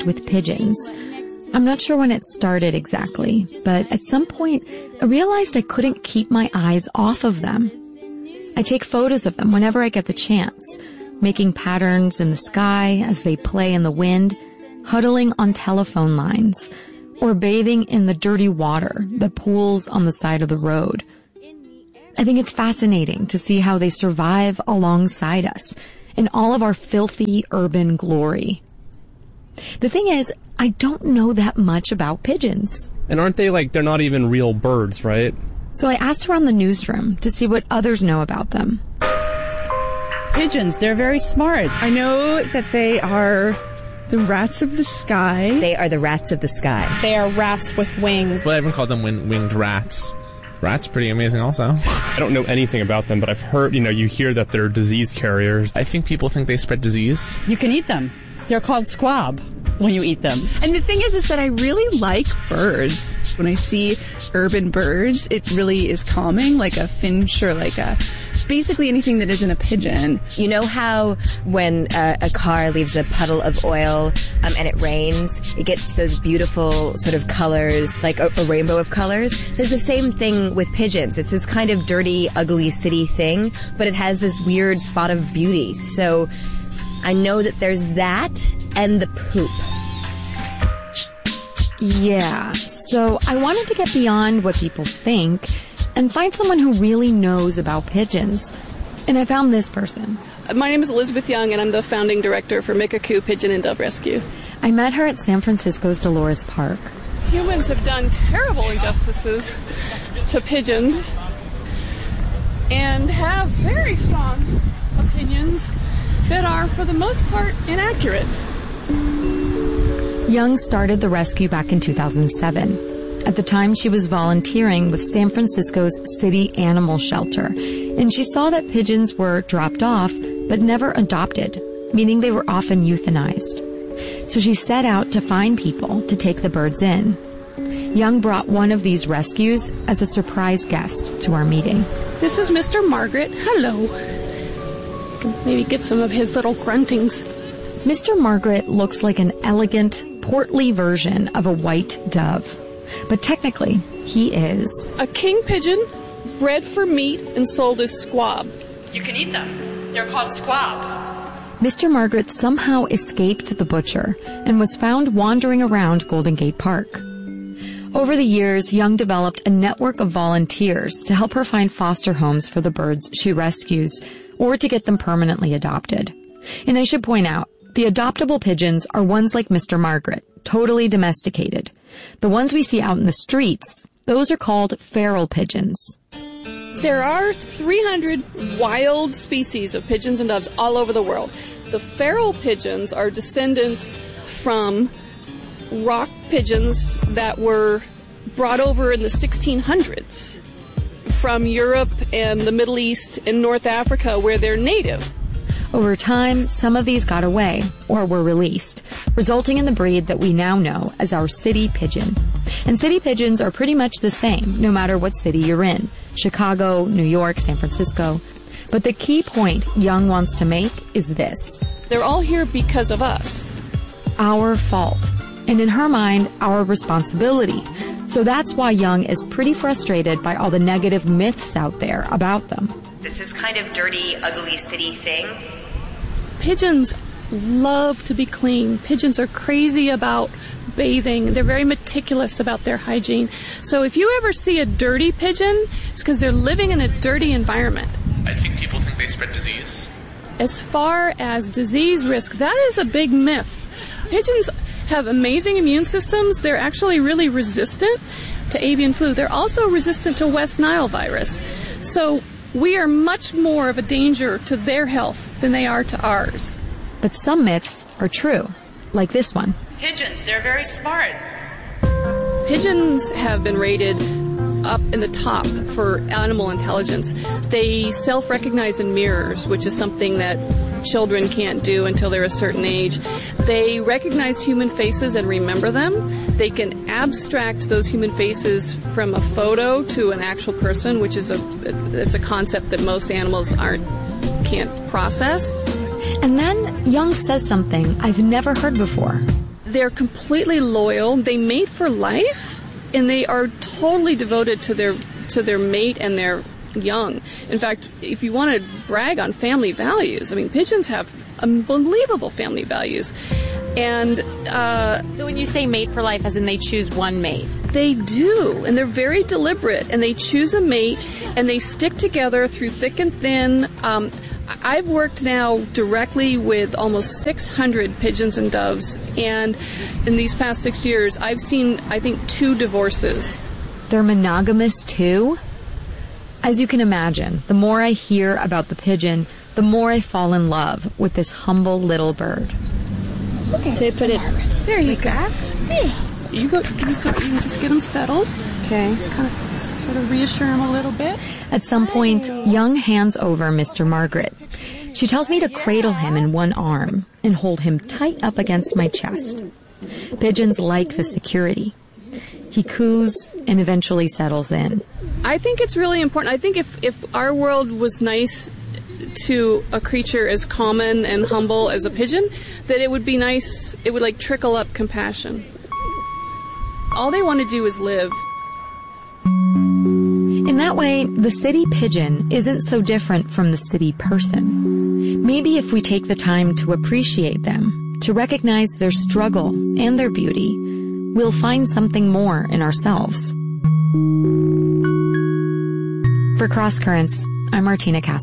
obsessed with pigeons. I'm not sure when it started exactly, but at some point I realized I couldn't keep my eyes off of them. I take photos of them whenever I get the chance, making patterns in the sky as they play in the wind, huddling on telephone lines, or bathing in the dirty water that pools on the side of the road. I think it's fascinating to see how they survive alongside us in all of our filthy urban glory. The thing is, I don't know that much about pigeons. And aren't they they're not even real birds, right? So I asked around the newsroom to see what others know about them. Pigeons, they're very smart. I know that they are the rats of the sky. They are the rats of the sky. They are rats with wings. Well, everyone calls them winged rats. Rats pretty amazing also. I don't know anything about them, but I've heard, you hear that they're disease carriers. I think people think they spread disease. You can eat them. They're called squab when you eat them. And the thing is that I really like birds. When I see urban birds, it really is calming, like a finch or basically anything that isn't a pigeon. You know how when a car leaves a puddle of oil and it rains, it gets those beautiful sort of colors, like a rainbow of colors? There's the same thing with pigeons. It's this kind of dirty, ugly city thing, but it has this weird spot of beauty. So I know that there's that and the poop. Yeah, so I wanted to get beyond what people think and find someone who really knows about pigeons. And I found this person. My name is Elizabeth Young, and I'm the founding director for Mikiku Pigeon and Dove Rescue. I met her at San Francisco's Dolores Park. Humans have done terrible injustices to pigeons and have very strong opinions that are, for the most part, inaccurate. Young started the rescue back in 2007. At the time, she was volunteering with San Francisco's City Animal Shelter, and she saw that pigeons were dropped off but never adopted, meaning they were often euthanized. So she set out to find people to take the birds in. Young brought one of these rescues as a surprise guest to our meeting. This is Mr. Margaret. Hello. Can maybe get some of his little gruntings. Mr. Margaret looks like an elegant, portly version of a white dove. But technically, he is a king pigeon bred for meat and sold as squab. You can eat them. They're called squab. Mr. Margaret somehow escaped the butcher and was found wandering around Golden Gate Park. Over the years, Young developed a network of volunteers to help her find foster homes for the birds she rescues or to get them permanently adopted. And I should point out, the adoptable pigeons are ones like Mr. Margaret, totally domesticated. The ones we see out in the streets, those are called feral pigeons. There are 300 wild species of pigeons and doves all over the world. The feral pigeons are descendants from rock pigeons that were brought over in the 1600s from Europe and the Middle East and North Africa, where they're native. Over time, some of these got away or were released, resulting in the breed that we now know as our city pigeon. And city pigeons are pretty much the same, no matter what city you're in. Chicago, New York, San Francisco. But the key point Young wants to make is this. They're all here because of us. Our fault. And in her mind, our responsibility. So that's why Young is pretty frustrated by all the negative myths out there about them. This is kind of dirty, ugly city thing. Pigeons love to be clean. Pigeons are crazy about bathing. They're very meticulous about their hygiene. So if you ever see a dirty pigeon, it's because they're living in a dirty environment. I think people think they spread disease. As far as disease risk, that is a big myth. Pigeons have amazing immune systems. They're actually really resistant to avian flu. They're also resistant to West Nile virus. So we are much more of a danger to their health than they are to ours. But some myths are true, like this one. Pigeons, they're very smart. Pigeons have been rated up in the top for animal intelligence. They self-recognize in mirrors, which is something that children can't do until they're a certain age. They recognize human faces and remember them. They can abstract those human faces from a photo to an actual person, which is it's a concept that most animals can't process. And then Young says something I've never heard before. they're completely loyal. They mate for life, and they are totally devoted to their mate and their young. In fact, if you want to brag on family values, I mean, pigeons have unbelievable family values. And so when you say mate for life, as in they choose one mate? They do, and they're very deliberate, and they choose a mate, and they stick together through thick and thin. I've worked now directly with almost 600 pigeons and doves, and in these past 6 years, I've seen, I think, 2 divorces. They're monogamous too? As you can imagine, the more I hear about the pigeon, the more I fall in love with this humble little bird. Okay, so put it. There you go. Yeah. You go. So you can just get them settled. Okay. Kind of, sort of reassure them a little bit. At some point, Young hands over Mr. Margaret. She tells me to cradle him in one arm and hold him tight up against my chest. Pigeons like the security. He coos and eventually settles in. I think it's really important. I think if our world was nice to a creature as common and humble as a pigeon, that it would be nice, it would like trickle up compassion. All they want to do is live. In that way, the city pigeon isn't so different from the city person. Maybe if we take the time to appreciate them, to recognize their struggle and their beauty, we'll find something more in ourselves. For Cross Currents, I'm Martina Castro.